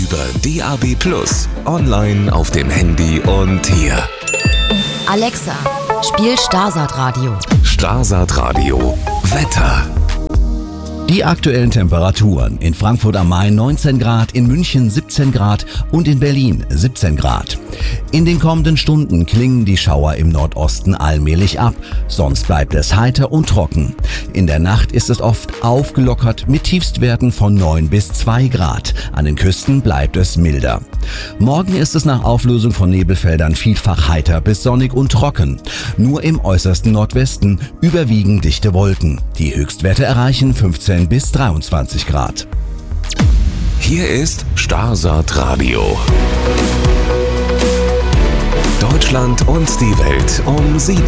über DAB+, online auf dem Handy und hier. Alexa, spiel Starsat Radio. Starsat Radio. Wetter. Die aktuellen Temperaturen: in Frankfurt am Main 19 Grad, in München 17 Grad und in Berlin 17 Grad. In den kommenden Stunden klingen die Schauer im Nordosten allmählich ab, sonst bleibt es heiter und trocken. In der Nacht ist es oft aufgelockert mit Tiefstwerten von 9 bis 2 Grad. An den Küsten bleibt es milder. Morgen ist es nach Auflösung von Nebelfeldern vielfach heiter bis sonnig und trocken. Nur im äußersten Nordwesten überwiegen dichte Wolken. Die Höchstwerte erreichen 15 bis 23 Grad. Hier ist Starsat Radio. Deutschland und die Welt um 7.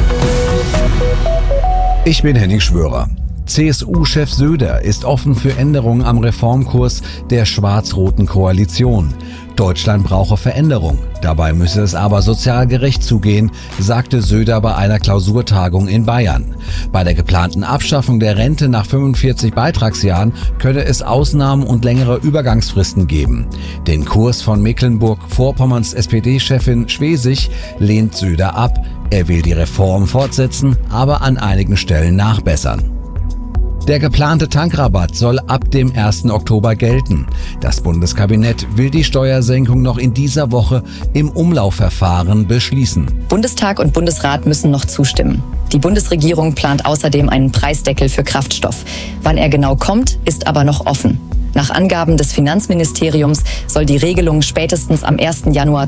Ich bin Henning Schwörer. CSU-Chef Söder ist offen für Änderungen am Reformkurs der schwarz-roten Koalition. Deutschland brauche Veränderung. Dabei müsse es aber sozial gerecht zugehen, sagte Söder bei einer Klausurtagung in Bayern. Bei der geplanten Abschaffung der Rente nach 45 Beitragsjahren könne es Ausnahmen und längere Übergangsfristen geben. Den Kurs von Mecklenburg-Vorpommerns SPD-Chefin Schwesig lehnt Söder ab. Er will die Reform fortsetzen, aber an einigen Stellen nachbessern. Der geplante Tankrabatt soll ab dem 1. Oktober gelten. Das Bundeskabinett will die Steuersenkung noch in dieser Woche im Umlaufverfahren beschließen. Bundestag und Bundesrat müssen noch zustimmen. Die Bundesregierung plant außerdem einen Preisdeckel für Kraftstoff. Wann er genau kommt, ist aber noch offen. Nach Angaben des Finanzministeriums soll die Regelung spätestens am 1. Januar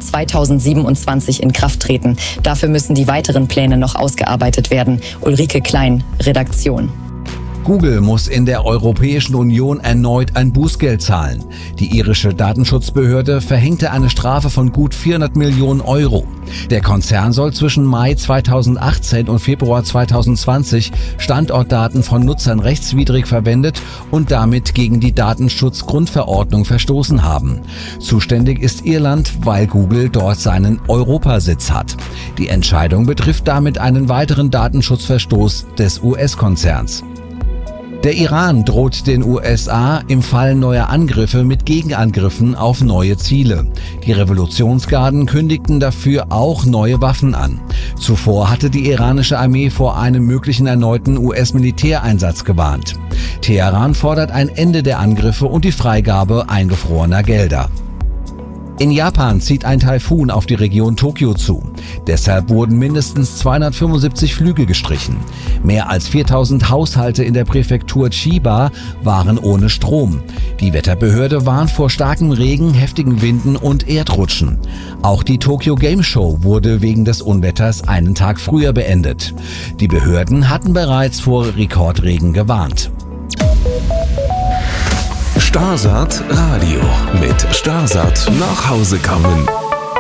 2027 in Kraft treten. Dafür müssen die weiteren Pläne noch ausgearbeitet werden. Ulrike Klein, Redaktion. Google muss in der Europäischen Union erneut ein Bußgeld zahlen. Die irische Datenschutzbehörde verhängte eine Strafe von gut 400 Millionen Euro. Der Konzern soll zwischen Mai 2018 und Februar 2020 Standortdaten von Nutzern rechtswidrig verwendet und damit gegen die Datenschutzgrundverordnung verstoßen haben. Zuständig ist Irland, weil Google dort seinen Europasitz hat. Die Entscheidung betrifft damit einen weiteren Datenschutzverstoß des US-Konzerns. Der Iran droht den USA im Fall neuer Angriffe mit Gegenangriffen auf neue Ziele. Die Revolutionsgarden kündigten dafür auch neue Waffen an. Zuvor hatte die iranische Armee vor einem möglichen erneuten US-Militäreinsatz gewarnt. Teheran fordert ein Ende der Angriffe und die Freigabe eingefrorener Gelder. In Japan zieht ein Taifun auf die Region Tokio zu. Deshalb wurden mindestens 275 Flüge gestrichen. Mehr als 4000 Haushalte in der Präfektur Chiba waren ohne Strom. Die Wetterbehörde warnt vor starkem Regen, heftigen Winden und Erdrutschen. Auch die Tokyo Game Show wurde wegen des Unwetters einen Tag früher beendet. Die Behörden hatten bereits vor Rekordregen gewarnt. Starsat Radio mit Starsat nach Hause kommen.